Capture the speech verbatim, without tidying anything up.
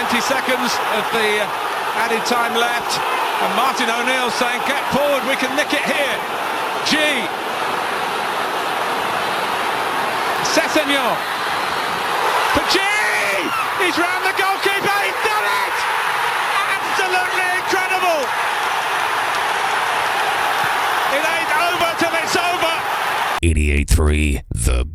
twenty seconds of the added time left, and Martin O'Neill saying, get forward, we can nick it here. G. Sessegnon. For G! He's round the goalkeeper, he's done it! Absolutely incredible! It ain't over till it's over! eighty-eight three The